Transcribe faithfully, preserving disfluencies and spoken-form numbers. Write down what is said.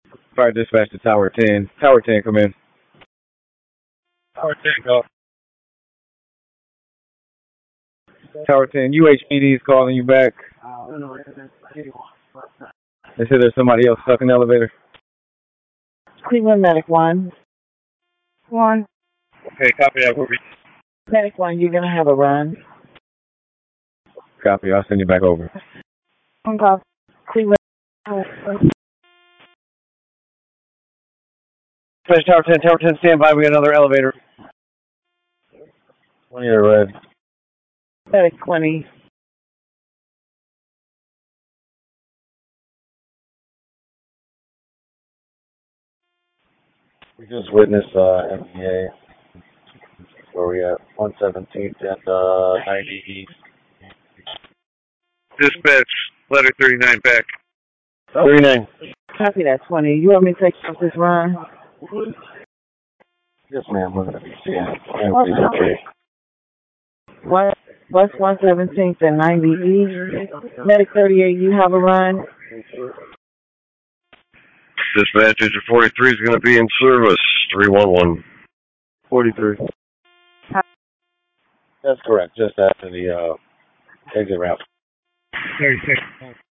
Fire dispatch to Tower ten. Tower ten, come in. Tower ten, go. Tower ten, U H P D is calling you back. They said there's somebody else stuck in the elevator. Cleveland Medic one. One. Okay, copy that. Medic one, you're going to have a run. Copy, I'll send you back over. Okay. Cleveland. Dispatch Tower ten, Tower ten, stand by. We got another elevator. twenty to red. Medic twenty. We just witnessed uh, M P A. Where we at? one seventeenth and uh, ninety East. Dispatch, letter thirty-nine back. thirty-nine. Copy that, twenty. You want me to take off this run? Yes, ma'am. We're going to be seeing. Okay. What? West one seventeenth and ninety East. Medic thirty-eight, you have a run? Dispatch, Engine forty-three is going to be in service. three one one. forty-three. That's correct. Just after the uh, exit route. thirty-six.